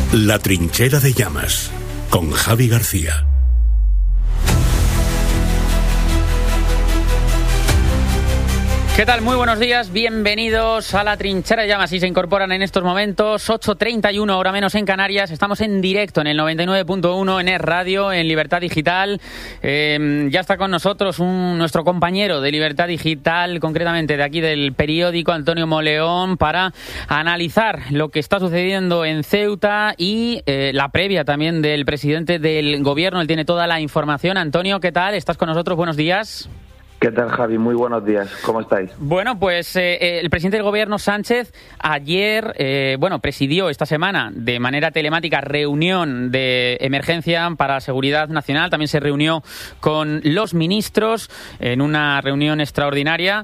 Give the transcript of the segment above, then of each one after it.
La Trinchera de Llamas, con Javi García. ¿Qué tal? Muy buenos días, bienvenidos a La Trinchera de Llamas. Y se incorporan en estos momentos 8:31, hora menos en Canarias. Estamos en directo en el 99.1 en Es Radio, en Libertad Digital. Ya está con nosotros nuestro compañero de Libertad Digital, concretamente de aquí del periódico, Antonio Moleón, para analizar lo que está sucediendo en Ceuta y la previa también del presidente del gobierno. Él tiene toda la información. Antonio, ¿qué tal? ¿Estás con nosotros? Buenos días. ¿Qué tal, Javi? Muy buenos días. ¿Cómo estáis? Bueno, pues el presidente del gobierno, Sánchez, ayer, presidió esta semana de manera telemática reunión de emergencia para seguridad nacional. También se reunió con los ministros en una reunión extraordinaria.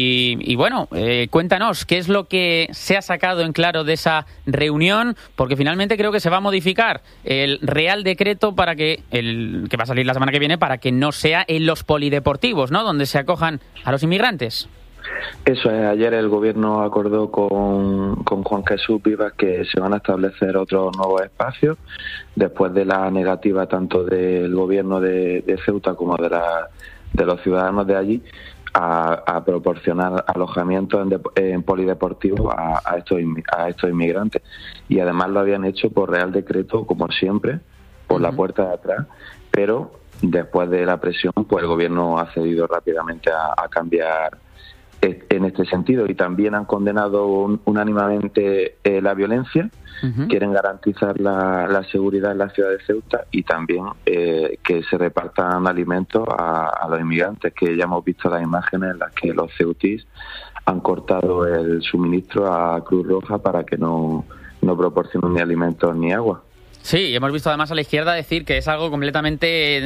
Cuéntanos, ¿qué es lo que se ha sacado en claro de esa reunión? Porque finalmente creo que se va a modificar el Real Decreto para que va a salir la semana que viene, para que no sea en los polideportivos, ¿no?, donde se acojan a los inmigrantes. Eso es, ayer el gobierno acordó con Juan Jesús Vivas que se van a establecer otros nuevos espacios después de la negativa tanto del gobierno de Ceuta como de los ciudadanos de allí a proporcionar alojamiento en polideportivos a estos inmigrantes. Y además lo habían hecho por Real Decreto, como siempre, por la puerta de atrás, pero después de la presión, pues el gobierno ha cedido rápidamente a cambiar en este sentido. Y también han condenado unánimemente la violencia. Quieren garantizar la seguridad en la ciudad de Ceuta y también que se repartan alimentos a los inmigrantes, que ya hemos visto las imágenes en las que los ceutís han cortado el suministro a Cruz Roja para que no proporcionen ni alimentos ni agua. Sí, hemos visto además a la izquierda decir que es algo completamente,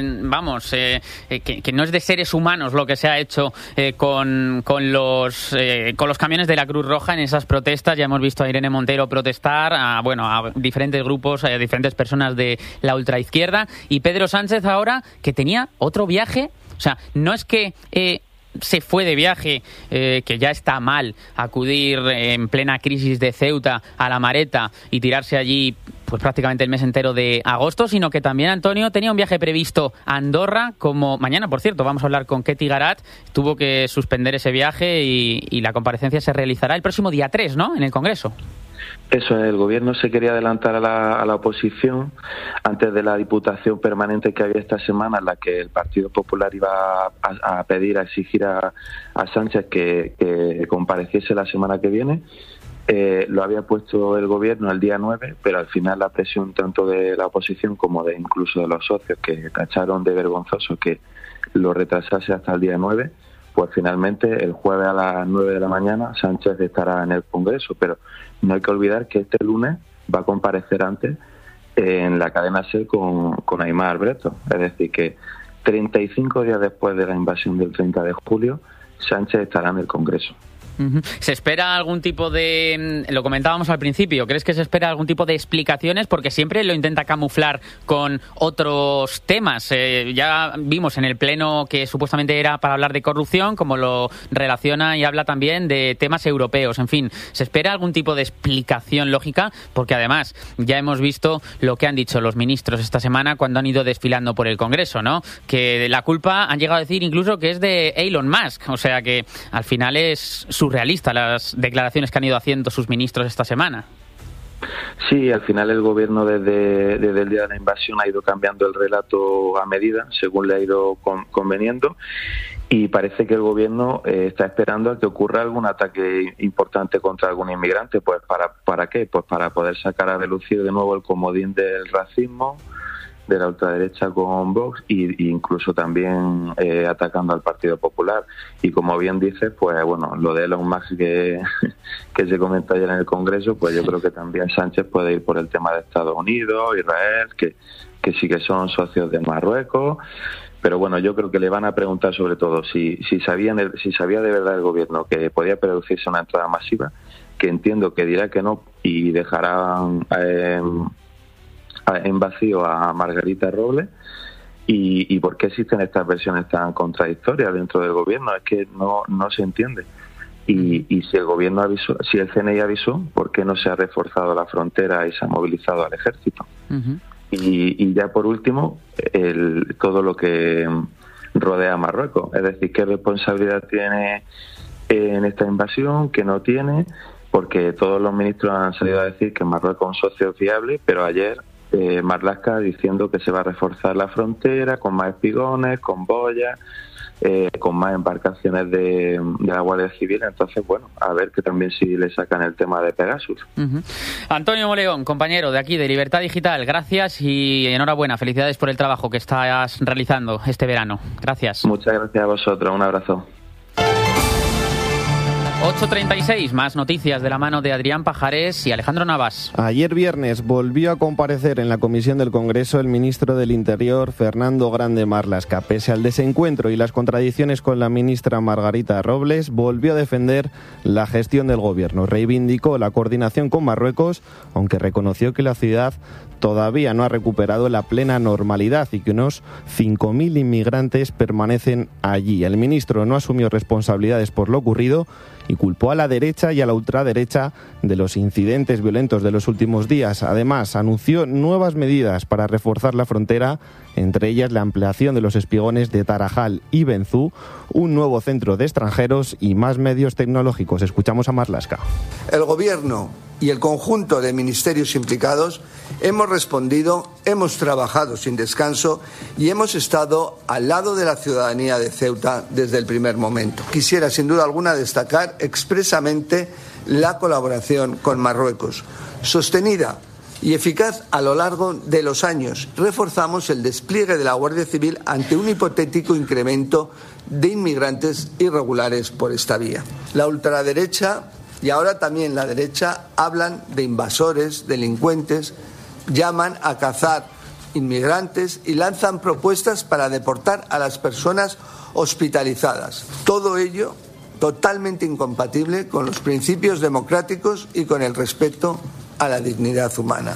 que no es de seres humanos lo que se ha hecho con los camiones de la Cruz Roja en esas protestas. Ya hemos visto a Irene Montero protestar, a diferentes grupos, a diferentes personas de la ultraizquierda. Y Pedro Sánchez ahora, que tenía otro viaje, o sea, no es que se fue de viaje, que ya está mal acudir en plena crisis de Ceuta a La Mareta y tirarse allí pues prácticamente el mes entero de agosto, sino que también, Antonio, tenía un viaje previsto a Andorra, como mañana, por cierto, vamos a hablar con Ketty Garat, tuvo que suspender ese viaje y la comparecencia se realizará el próximo día 3, ¿no?, en el Congreso. Eso es, el gobierno se quería adelantar a la oposición antes de la diputación permanente que había esta semana, en la que el Partido Popular iba a pedir, a exigir a Sánchez que compareciese la semana que viene. Lo había puesto el gobierno el día 9, pero al final la presión tanto de la oposición como de incluso de los socios, que tacharon de vergonzoso que lo retrasase hasta el día 9, pues finalmente el jueves a las 9 de la mañana Sánchez estará en el Congreso. Pero no hay que olvidar que este lunes va a comparecer antes en la cadena SER con Aimar Albrechtov. Es decir, que 35 días después de la invasión del 30 de julio, Sánchez estará en el Congreso. ¿Se espera algún tipo de...? Lo comentábamos al principio, ¿crees que se espera algún tipo de explicaciones? Porque siempre lo intenta camuflar con otros temas. Ya vimos en el pleno que supuestamente era para hablar de corrupción, como lo relaciona y habla también de temas europeos. En fin, ¿se espera algún tipo de explicación lógica? Porque además ya hemos visto lo que han dicho los ministros esta semana cuando han ido desfilando por el Congreso, ¿no? Que la culpa han llegado a decir incluso que es de Elon Musk. O sea que al final es surrealista las declaraciones que han ido haciendo sus ministros esta semana. Sí, al final el gobierno desde el día de la invasión ha ido cambiando el relato a medida, según le ha ido conveniendo, y parece que el gobierno está esperando a que ocurra algún ataque importante contra algún inmigrante. Pues ¿para qué? Pues para poder sacar a relucir de nuevo el comodín del racismo, de la ultraderecha con Vox e incluso también atacando al Partido Popular. Y como bien dices, pues bueno, lo de Elon Musk que se comentó ayer en el Congreso, pues yo creo que también Sánchez puede ir por el tema de Estados Unidos, Israel, que sí que son socios de Marruecos. Pero bueno, yo creo que le van a preguntar sobre todo si sabía de verdad el gobierno que podía producirse una entrada masiva, que entiendo que dirá que no y dejarán en vacío a Margarita Robles, y por qué existen estas versiones tan contradictorias dentro del gobierno. Es que no se entiende. Y si el gobierno avisó, si el CNI avisó, ¿por qué no se ha reforzado la frontera y se ha movilizado al ejército? Uh-huh. Y ya por último, todo lo que rodea a Marruecos, es decir, qué responsabilidad tiene en esta invasión, qué no tiene, porque todos los ministros han salido a decir que Marruecos es un socio fiable, pero ayer Marlaska diciendo que se va a reforzar la frontera con más espigones, con boyas, con más embarcaciones de la Guardia Civil. Entonces, bueno, a ver que también si le sacan el tema de Pegasus. Uh-huh. Antonio Moleón, compañero de aquí de Libertad Digital, gracias y enhorabuena, felicidades por el trabajo que estás realizando este verano. Gracias. Muchas gracias a vosotros, un abrazo. 8:36, más noticias de la mano de Adrián Pajares y Alejandro Navas. Ayer viernes volvió a comparecer en la Comisión del Congreso el ministro del Interior, Fernando Grande Marlaska. Pese al desencuentro y las contradicciones con la ministra Margarita Robles, volvió a defender la gestión del gobierno. Reivindicó la coordinación con Marruecos, aunque reconoció que la ciudad todavía no ha recuperado la plena normalidad y que unos 5.000 inmigrantes permanecen allí. El ministro no asumió responsabilidades por lo ocurrido y culpó a la derecha y a la ultraderecha de los incidentes violentos de los últimos días. Además, anunció nuevas medidas para reforzar la frontera, entre ellas la ampliación de los espigones de Tarajal y Benzú, un nuevo centro de extranjeros y más medios tecnológicos. Escuchamos a Marlaska. El Gobierno y el conjunto de ministerios implicados hemos respondido, hemos trabajado sin descanso y hemos estado al lado de la ciudadanía de Ceuta desde el primer momento. Quisiera, sin duda alguna, destacar expresamente la colaboración con Marruecos, sostenida y eficaz a lo largo de los años. Reforzamos el despliegue de la Guardia Civil ante un hipotético incremento de inmigrantes irregulares por esta vía. La ultraderecha y ahora también la derecha hablan de invasores, delincuentes, llaman a cazar inmigrantes y lanzan propuestas para deportar a las personas hospitalizadas. Todo ello totalmente incompatible con los principios democráticos y con el respeto a la dignidad humana.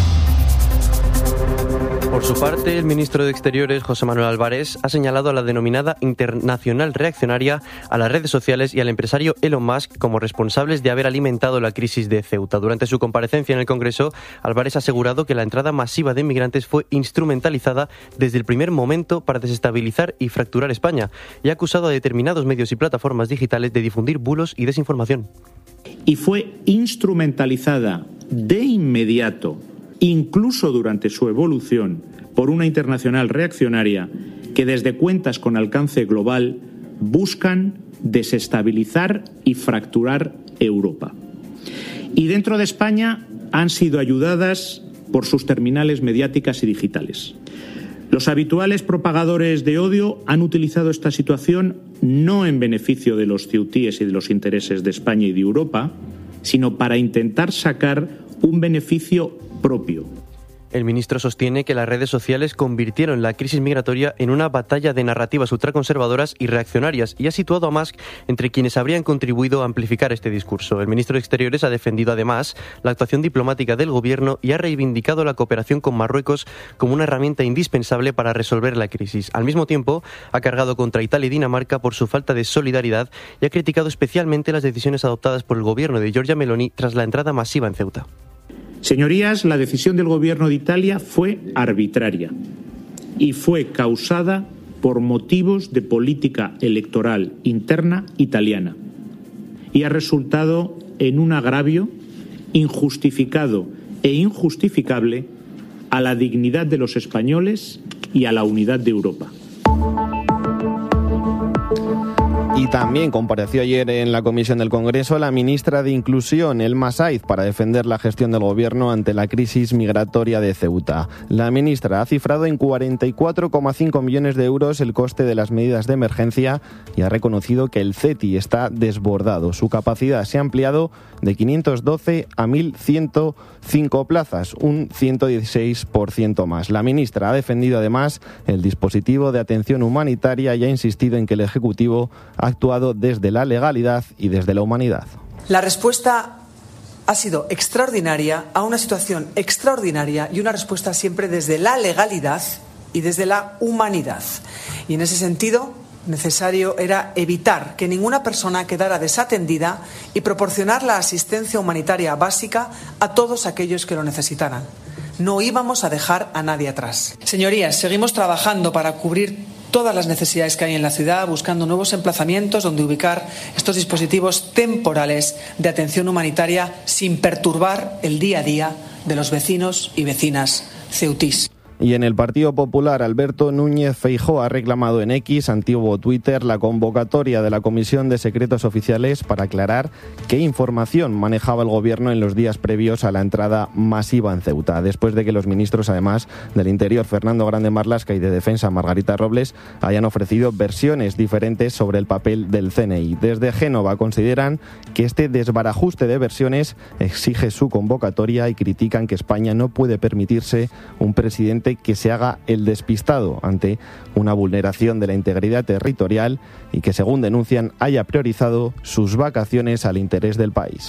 Por su parte, el ministro de Exteriores, José Manuel Álvarez, ha señalado a la denominada internacional reaccionaria, a las redes sociales y al empresario Elon Musk como responsables de haber alimentado la crisis de Ceuta. Durante su comparecencia en el Congreso, Álvarez ha asegurado que la entrada masiva de inmigrantes fue instrumentalizada desde el primer momento para desestabilizar y fracturar España, y ha acusado a determinados medios y plataformas digitales de difundir bulos y desinformación. Y fue instrumentalizada de inmediato, incluso durante su evolución, por una internacional reaccionaria que desde cuentas con alcance global buscan desestabilizar y fracturar Europa. Y dentro de España han sido ayudadas por sus terminales mediáticas y digitales. Los habituales propagadores de odio han utilizado esta situación no en beneficio de los ceutíes y de los intereses de España y de Europa, sino para intentar sacar un beneficio propio. El ministro sostiene que las redes sociales convirtieron la crisis migratoria en una batalla de narrativas ultraconservadoras y reaccionarias y ha situado a Musk entre quienes habrían contribuido a amplificar este discurso. El ministro de Exteriores ha defendido además la actuación diplomática del gobierno y ha reivindicado la cooperación con Marruecos como una herramienta indispensable para resolver la crisis. Al mismo tiempo, ha cargado contra Italia y Dinamarca por su falta de solidaridad y ha criticado especialmente las decisiones adoptadas por el gobierno de Giorgia Meloni tras la entrada masiva en Ceuta. Señorías, la decisión del Gobierno de Italia fue arbitraria y fue causada por motivos de política electoral interna italiana y ha resultado en un agravio injustificado e injustificable a la dignidad de los españoles y a la unidad de Europa. Y también compareció ayer en la Comisión del Congreso la ministra de Inclusión, Elma Saiz, para defender la gestión del Gobierno ante la crisis migratoria de Ceuta. La ministra ha cifrado en 44,5 millones de euros el coste de las medidas de emergencia y ha reconocido que el CETI está desbordado. Su capacidad se ha ampliado de 512 a 1.105 plazas, un 116% más. La ministra ha defendido además el dispositivo de atención humanitaria y ha insistido en que el Ejecutivo ha actuado desde la legalidad y desde la humanidad. La respuesta ha sido extraordinaria a una situación extraordinaria y una respuesta siempre desde la legalidad y desde la humanidad. Y en ese sentido necesario era evitar que ninguna persona quedara desatendida y proporcionar la asistencia humanitaria básica a todos aquellos que lo necesitaran. No íbamos a dejar a nadie atrás. Señorías, seguimos trabajando para cubrir todas las necesidades que hay en la ciudad, buscando nuevos emplazamientos donde ubicar estos dispositivos temporales de atención humanitaria sin perturbar el día a día de los vecinos y vecinas ceutís. Y en el Partido Popular, Alberto Núñez Feijóo ha reclamado en X, antiguo Twitter, la convocatoria de la Comisión de Secretos Oficiales para aclarar qué información manejaba el Gobierno en los días previos a la entrada masiva en Ceuta, después de que los ministros, además del Interior, Fernando Grande Marlaska, y de Defensa, Margarita Robles, hayan ofrecido versiones diferentes sobre el papel del CNI. Desde Génova consideran que este desbarajuste de versiones exige su convocatoria y critican que España no puede permitirse un presidente que se haga el despistado ante una vulneración de la integridad territorial y que, según denuncian, haya priorizado sus vacaciones al interés del país.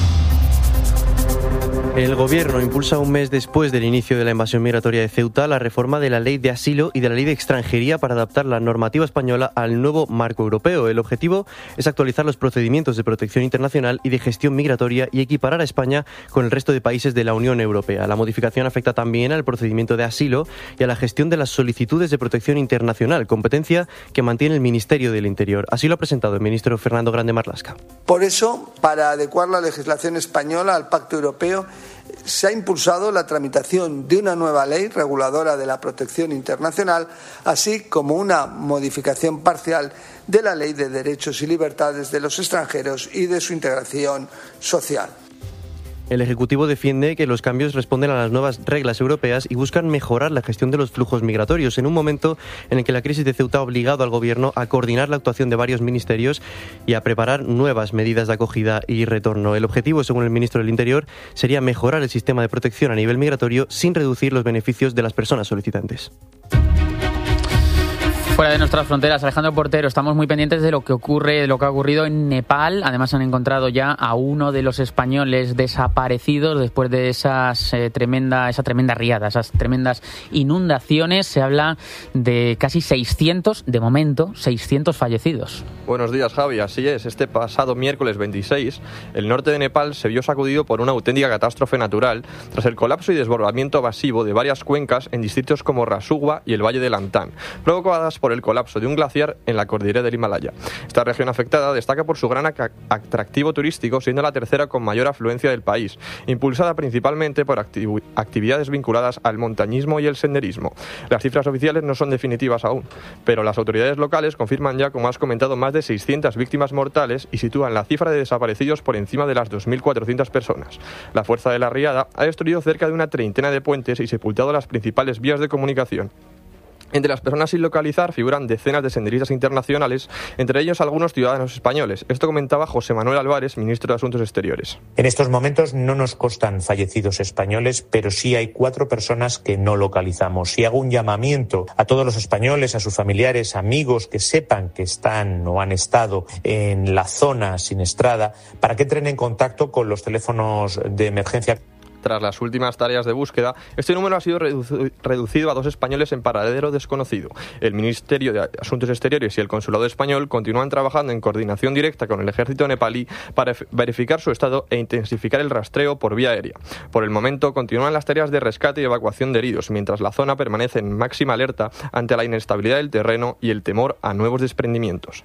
El Gobierno impulsa un mes después del inicio de la invasión migratoria de Ceuta la reforma de la Ley de Asilo y de la Ley de Extranjería para adaptar la normativa española al nuevo marco europeo. El objetivo es actualizar los procedimientos de protección internacional y de gestión migratoria y equiparar a España con el resto de países de la Unión Europea. La modificación afecta también al procedimiento de asilo y a la gestión de las solicitudes de protección internacional, competencia que mantiene el Ministerio del Interior. Así lo ha presentado el ministro Fernando Grande Marlaska. Por eso, para adecuar la legislación española al Pacto Europeo, se ha impulsado la tramitación de una nueva ley reguladora de la protección internacional, así como una modificación parcial de la Ley de Derechos y Libertades de los Extranjeros y de su integración social. El Ejecutivo defiende que los cambios responden a las nuevas reglas europeas y buscan mejorar la gestión de los flujos migratorios, en un momento en el que la crisis de Ceuta ha obligado al Gobierno a coordinar la actuación de varios ministerios y a preparar nuevas medidas de acogida y retorno. El objetivo, según el ministro del Interior, sería mejorar el sistema de protección a nivel migratorio sin reducir los beneficios de las personas solicitantes. Fuera de nuestras fronteras, Alejandro Portero, estamos muy pendientes de lo que ocurre, de lo que ha ocurrido en Nepal. Además, han encontrado ya a uno de los españoles desaparecidos después de esa tremenda riada, esas tremendas inundaciones. Se habla de casi 600, de momento, 600 fallecidos. Buenos días, Javi. Así es. Este pasado miércoles 26, el norte de Nepal se vio sacudido por una auténtica catástrofe natural tras el colapso y desbordamiento masivo de varias cuencas en distritos como Rasugwa y el Valle de Lantán, provocadas por el colapso de un glaciar en la cordillera del Himalaya. Esta región afectada destaca por su gran atractivo turístico, siendo la tercera con mayor afluencia del país, impulsada principalmente por actividades vinculadas al montañismo y el senderismo. Las cifras oficiales no son definitivas aún, pero las autoridades locales confirman ya, como has comentado, más de 600 víctimas mortales y sitúan la cifra de desaparecidos por encima de las 2.400 personas. La fuerza de la riada ha destruido cerca de una treintena de puentes y sepultado las principales vías de comunicación. Entre las personas sin localizar figuran decenas de senderistas internacionales, entre ellos algunos ciudadanos españoles. Esto comentaba José Manuel Álvarez, ministro de Asuntos Exteriores. En estos momentos no nos constan fallecidos españoles, pero sí hay 4 personas que no localizamos. Y hago un llamamiento a todos los españoles, a sus familiares, amigos que sepan que están o han estado en la zona siniestrada, para que entren en contacto con los teléfonos de emergencia. Tras las últimas tareas de búsqueda, este número ha sido reducido a 2 españoles en paradero desconocido. El Ministerio de Asuntos Exteriores y el Consulado Español continúan trabajando en coordinación directa con el ejército nepalí para verificar su estado e intensificar el rastreo por vía aérea. Por el momento, continúan las tareas de rescate y evacuación de heridos, mientras la zona permanece en máxima alerta ante la inestabilidad del terreno y el temor a nuevos desprendimientos.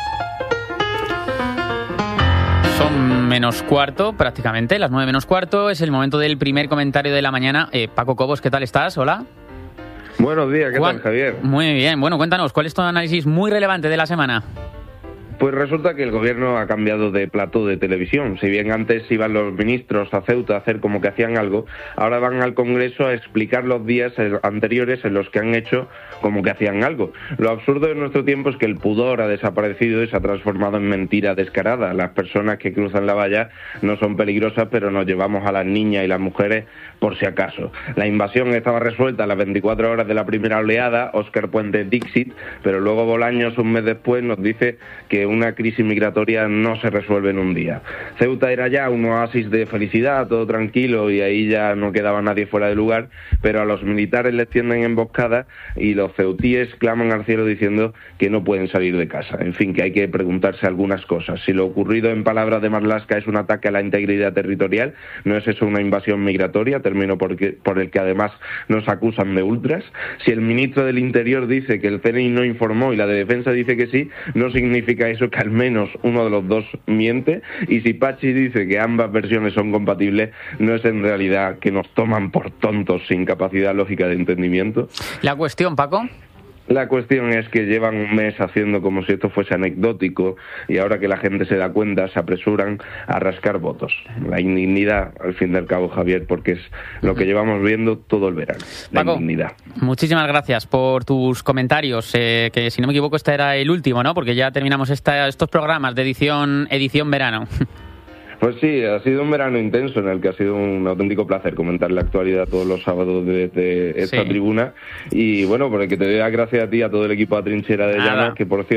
Son menos cuarto, prácticamente, las 9 menos cuarto. Es el momento del primer comentario de la mañana. Paco Cobos, ¿qué tal estás? Hola. Buenos días, ¿qué tal, Javier? Muy bien. Bueno, cuéntanos, ¿cuál es tu análisis muy relevante de la semana? Pues resulta que el gobierno ha cambiado de plató de televisión. Si bien antes iban los ministros a Ceuta a hacer como que hacían algo, ahora van al Congreso a explicar los días anteriores en los que han hecho como que hacían algo. Lo absurdo de nuestro tiempo es que el pudor ha desaparecido y se ha transformado en mentira descarada. Las personas que cruzan la valla no son peligrosas, pero nos llevamos a las niñas y las mujeres por si acaso. La invasión estaba resuelta a las 24 horas de la primera oleada, Óscar Puente Dixit, pero luego Bolaños, un mes después, nos dice que una crisis migratoria no se resuelve en un día. Ceuta era ya un oasis de felicidad, todo tranquilo, y ahí ya no quedaba nadie fuera de lugar, pero a los militares les tienden emboscadas y los ceutíes claman al cielo diciendo que no pueden salir de casa. En fin, que hay que preguntarse algunas cosas. Si lo ocurrido, en palabras de Marlaska, es un ataque a la integridad territorial, ¿no es eso una invasión migratoria, término por el que además nos acusan de ultras? Si el ministro del Interior dice que el CNI no informó y la de Defensa dice que sí, ¿no significa eso que al menos uno de los dos miente? Y si Pachi dice que ambas versiones son compatibles, ¿no es en realidad que nos toman por tontos sin capacidad lógica de entendimiento? La cuestión, Paco. La cuestión es que llevan un mes haciendo como si esto fuese anecdótico y ahora que la gente se da cuenta se apresuran a rascar votos. La indignidad, al fin y al cabo, Javier, porque es lo que llevamos viendo todo el verano. La Paco, indignidad. Muchísimas gracias por tus comentarios, que si no me equivoco este era el último, ¿no? Porque ya terminamos estos programas de edición verano. Pues sí, ha sido un verano intenso en el que ha sido un auténtico placer comentar la actualidad todos los sábados desde esta tribuna. Y bueno, por el que te doy las gracias a ti y a todo el equipo de Trinchera de Llamas, que por cierto